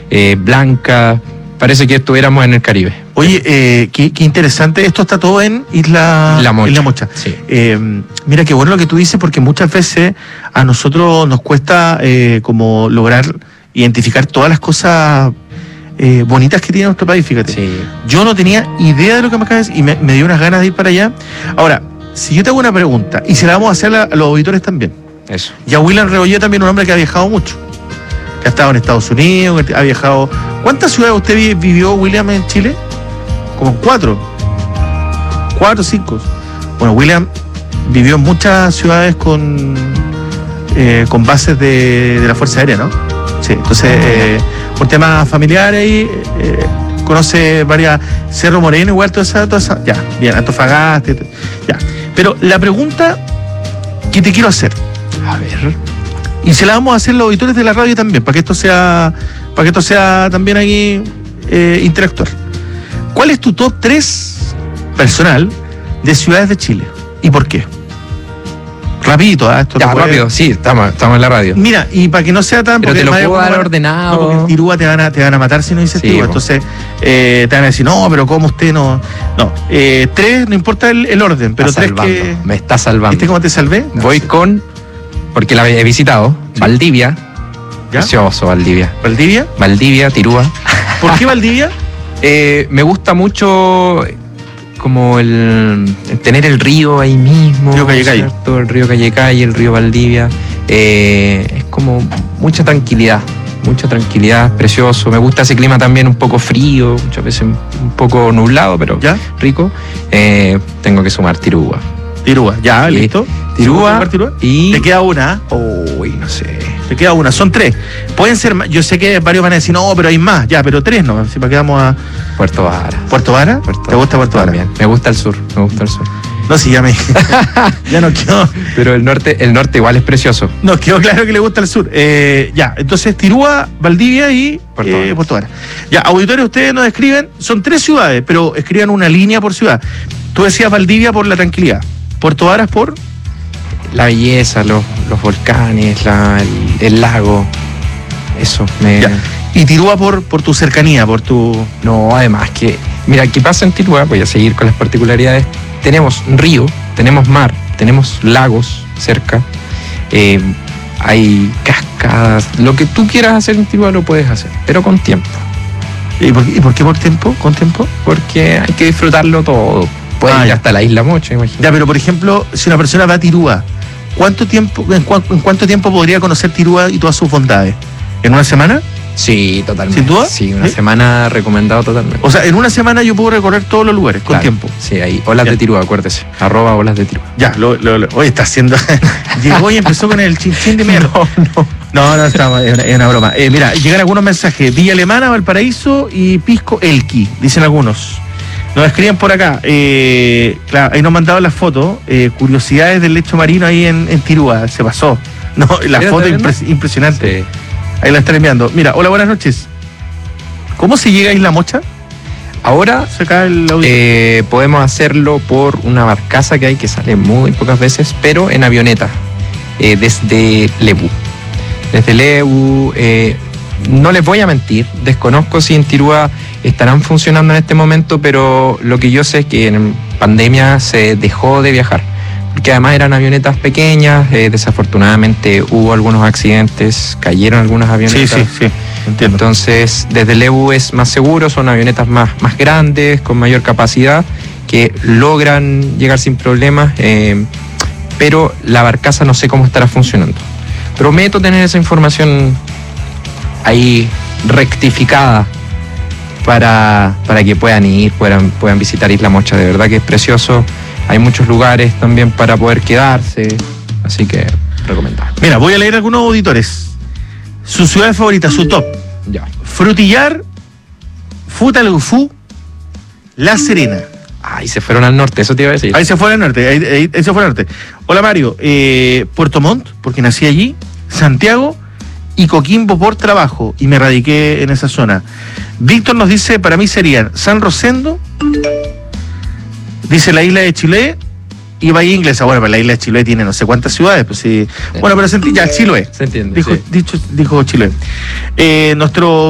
Blanca. Parece que estuviéramos en el Caribe. Oye, qué interesante. Esto está todo en Isla Mocha. Sí. Mira, qué bueno lo que tú dices, porque muchas veces a nosotros nos cuesta como lograr identificar todas las cosas bonitas que tiene nuestro país, fíjate. Sí. Yo no tenía idea de lo que me acabas de decir y me dio unas ganas de ir para allá. Ahora, si yo te hago una pregunta, y se la vamos a hacer a los auditores también. Eso. Y a William Rebolledo también, un hombre que ha viajado mucho. Que ha estado en Estados Unidos, que ha viajado. ¿Cuántas ciudades usted vivió, William, en Chile? Como 4 o 5. Bueno, William vivió en muchas ciudades con bases de la Fuerza Aérea, ¿no? Sí, entonces, por temas familiares ahí, conoce varias. Cerro Moreno, igual, toda esa. Ya, bien, Antofagasta, ya. Pero la pregunta que te quiero hacer. A ver. Y se la vamos a hacer los auditores de la radio también, para que esto sea también ahí interactuar. ¿Cuál es tu top 3 personal de ciudades de Chile? ¿Y por qué? Rapidito, esto ya, rápido, sí, estamos en la radio. Mira, y para que no sea tan... Pero te lo puedo dar ordenado. No, porque en Tirúa te van a matar si no dices sí, Tirúa. Entonces te van a decir, no, pero ¿cómo usted no? No, 3, no importa el orden, pero 3 que... Me está salvando. ¿Viste cómo te salvé? No, voy sí. Porque la he visitado, sí. Valdivia. ¿Ya? Precioso Valdivia. ¿Valdivia? Valdivia, Tirúa. ¿Por qué Valdivia? Me gusta mucho como el tener el río ahí mismo. Río Callecay. El río Callecay, el río Valdivia. Es como mucha tranquilidad, precioso. Me gusta ese clima también un poco frío, muchas veces un poco nublado, pero ¿ya? Rico. Tengo que sumar Tirúa. Tirúa, ya, listo. Tirúa y... ¿Te queda una? Uy, no sé. Te queda una, son 3. Pueden ser más, yo sé que varios van a decir, no, pero hay más, ya, pero 3 no, si para quedamos a... Puerto Vara. ¿Puerto Vara? ¿Te gusta Puerto Vara? También. Me gusta el sur. No, sí, ya no quedó. Pero el norte igual es precioso. Nos quedó claro que le gusta el sur. Ya, entonces Tirúa, Valdivia y Puerto Vara. Ya, auditores, ustedes nos escriben, son 3 ciudades, pero escriban una línea por ciudad. Tú decías Valdivia por la tranquilidad. Puerto Varas por la belleza, los volcanes, el lago. Eso me... Ya. Y Tirúa por tu cercanía, por tu... No, además que... Mira, ¿qué pasa en Tirúa? Voy a seguir con las particularidades. Tenemos río, tenemos mar, tenemos lagos cerca, hay cascadas. Lo que tú quieras hacer en Tirúa lo puedes hacer, pero con tiempo. ¿Y por qué por tiempo? ¿Con tiempo? Porque hay que disfrutarlo todo. Puede ir hasta la Isla Mocha, imagínate. Ya, pero por ejemplo, si una persona va a Tirúa, ¿en cuánto tiempo podría conocer Tirúa y todas sus bondades? ¿En una semana? Sí, totalmente. ¿Sin duda? Sí, una semana recomendado totalmente. O sea, en una semana yo puedo recorrer todos los lugares, con tiempo. Sí, ahí, Olas de Tirúa, acuérdese. @Olas de Tirúa. Ya, hoy está haciendo... Llegó y empezó con el chinchín de mierda. No, estamos, es una broma. Mira, llegan algunos mensajes. Villa Alemana, Valparaíso y Pisco Elqui, dicen algunos. Nos escriben por acá, claro, ahí nos mandaban las fotos, curiosidades del lecho marino ahí en Tirúa, se pasó. No, la foto impresionante. Sí. Ahí la están enviando. Mira, hola, buenas noches. ¿Cómo se llega a Isla Mocha? Ahora podemos hacerlo por una barcaza que hay que sale muy pocas veces, pero en avioneta, desde Lebu. No les voy a mentir, desconozco si en Tirúa estarán funcionando en este momento, pero lo que yo sé es que en pandemia se dejó de viajar, porque además eran avionetas pequeñas, desafortunadamente hubo algunos accidentes, cayeron algunas avionetas. Sí, entiendo. Entonces, desde Lebu es más seguro, son avionetas más grandes, con mayor capacidad, que logran llegar sin problemas, pero la barcaza no sé cómo estará funcionando. Prometo tener esa información ahí rectificada para que puedan ir, puedan visitar Isla Mocha. De verdad que es precioso. Hay muchos lugares también para poder quedarse, así que recomendable. Mira, voy a leer algunos auditores. Su ciudad favorita, su top. Ya. Frutillar, Futalufú, La Serena. Ahí se fueron al norte, eso te iba a decir. Ahí se fueron al norte, ahí se fue al norte. Hola Mario, Puerto Montt, porque nací allí, Santiago y Coquimbo por trabajo, y me radiqué en esa zona. Víctor nos dice, para mí serían San Rosendo, dice la isla de Chiloé y Bahía Inglesa. Bueno, pero la isla de Chiloé tiene no sé cuántas ciudades, pues sí. Bueno, pero ya Chiloé. Se entiende. Dijo Chiloé. Nuestro